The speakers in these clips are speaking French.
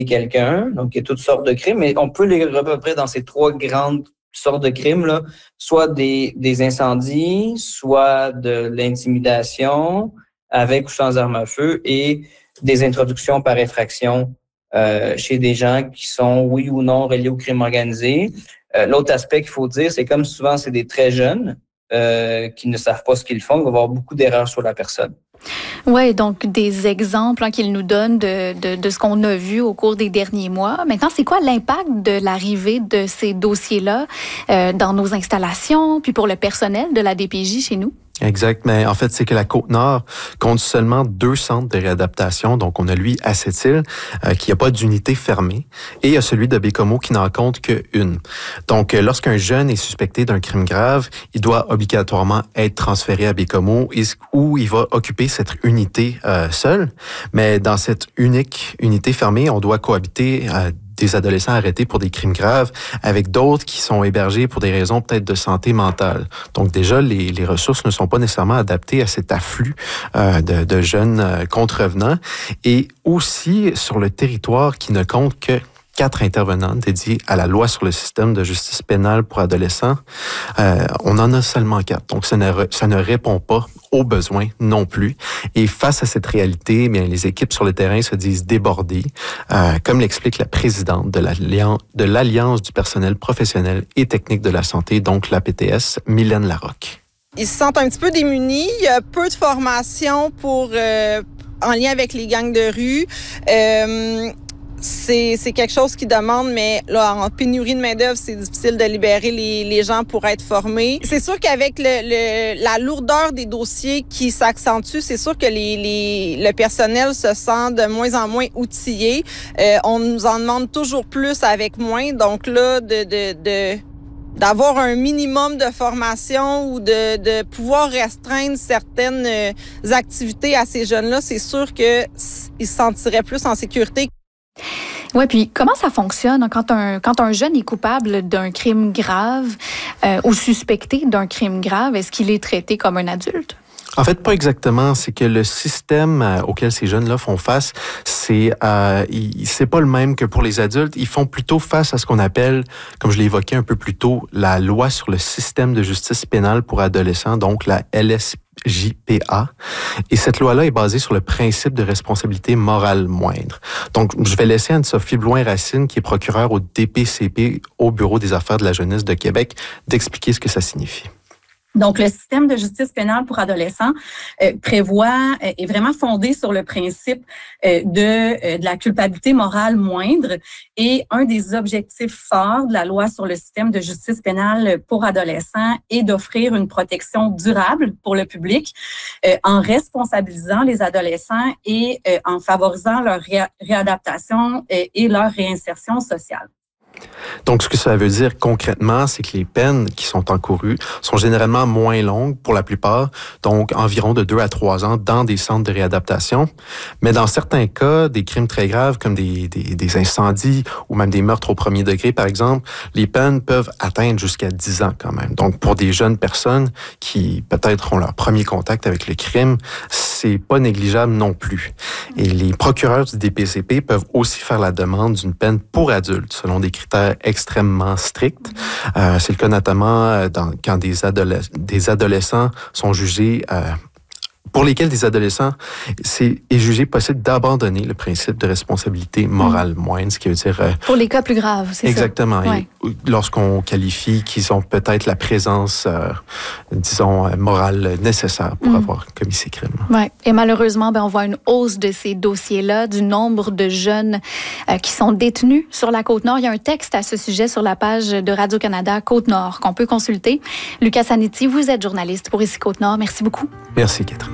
quelqu'un. Donc, il y a toutes sortes de crimes, mais on peut les regrouper dans ces 3 grandes sortes de crimes, là, soit des incendies, soit de l'intimidation, avec ou sans arme à feu, et des introductions par effraction chez des gens qui sont, oui ou non, reliés au crime organisé. L'autre aspect qu'il faut dire, c'est comme souvent, c'est des très jeunes qui ne savent pas ce qu'ils font, il va y avoir beaucoup d'erreurs sur la personne. Oui, donc des exemples qu'il nous donne de ce qu'on a vu au cours des derniers mois. Maintenant, c'est quoi l'impact de l'arrivée de ces dossiers-là dans nos installations, puis pour le personnel de la DPJ chez nous? Exact, mais en fait, c'est que la Côte-Nord compte seulement 2 centres de réadaptation. Donc, on a lui à Sept-Îles, qui n'a pas d'unité fermée, et il y a celui de Baie-Comeau qui n'en compte qu'une. Donc, lorsqu'un jeune est suspecté d'un crime grave, il doit obligatoirement être transféré à Baie-Comeau où il va occuper cette unité seul. Mais dans cette unique unité fermée, on doit cohabiter des adolescents arrêtés pour des crimes graves avec d'autres qui sont hébergés pour des raisons peut-être de santé mentale. Donc déjà, les ressources ne sont pas nécessairement adaptées à cet afflux de jeunes contrevenants. Et aussi sur le territoire qui ne compte que 4 intervenants dédiés à la loi sur le système de justice pénale pour adolescents. On en a seulement 4. Donc, ça ne répond pas aux besoins non plus. Et face à cette réalité, bien, les équipes sur le terrain se disent débordées, comme l'explique la présidente de l'Alliance du personnel professionnel et technique de la santé, donc l'APTS, Mylène Larocque. Ils se sentent un petit peu démunis. Il y a peu de formation en lien avec les gangs de rue. C'est quelque chose qui demande, mais là, en pénurie de main-d'œuvre, c'est difficile de libérer les gens pour être formés. C'est sûr qu'avec la lourdeur des dossiers qui s'accentue, c'est sûr que le personnel se sent de moins en moins outillé. On nous en demande toujours plus avec moins. Donc là, d'avoir un minimum de formation ou de pouvoir restreindre certaines activités à ces jeunes-là, c'est sûr qu'ils se sentiraient plus en sécurité. Oui, puis comment ça fonctionne quand un jeune est coupable d'un crime grave ou suspecté d'un crime grave? Est-ce qu'il est traité comme un adulte? En fait, pas exactement. C'est que le système auquel ces jeunes-là font face, c'est pas le même que pour les adultes. Ils font plutôt face à ce qu'on appelle, comme je l'ai évoqué un peu plus tôt, la loi sur le système de justice pénale pour adolescents, donc la LSJPA. Et cette loi-là est basée sur le principe de responsabilité morale moindre. Donc, je vais laisser Anne-Sophie Blouin-Racine, qui est procureure au DPCP, au Bureau des affaires de la jeunesse de Québec, d'expliquer ce que ça signifie. Donc, le système de justice pénale pour adolescents est vraiment fondé sur le principe de la culpabilité morale moindre. Et un des objectifs forts de la loi sur le système de justice pénale pour adolescents est d'offrir une protection durable pour le public en responsabilisant les adolescents et en favorisant leur réadaptation et leur réinsertion sociale. Donc, ce que ça veut dire concrètement, c'est que les peines qui sont encourues sont généralement moins longues pour la plupart, donc environ de 2 à 3 ans dans des centres de réadaptation. Mais dans certains cas, des crimes très graves comme des incendies ou même des meurtres au premier degré, par exemple, les peines peuvent atteindre jusqu'à 10 ans quand même. Donc, pour des jeunes personnes qui peut-être ont leur premier contact avec le crime, c'est pas négligeable non plus. Et les procureurs du DPCP peuvent aussi faire la demande d'une peine pour adultes selon des critères extrêmement stricts. C'est le cas notamment quand des adolescents sont jugés pour lesquels des adolescents est jugé possible d'abandonner le principe de responsabilité morale moindre, ce qui veut dire... pour les cas plus graves, c'est exactement, ça? Exactement. Ouais. Lorsqu'on qualifie qu'ils ont peut-être la présence, morale nécessaire pour avoir commis ces crimes. Oui, et malheureusement, on voit une hausse de ces dossiers-là, du nombre de jeunes qui sont détenus sur la Côte-Nord. Il y a un texte à ce sujet sur la page de Radio-Canada Côte-Nord qu'on peut consulter. Lucas Zanetti, vous êtes journaliste pour Ici Côte-Nord. Merci beaucoup. Merci, Catherine.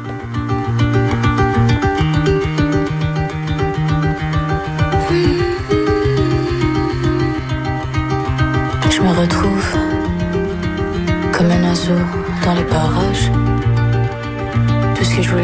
Je me retrouve comme un oiseau dans les parages. Tout ce que je voulais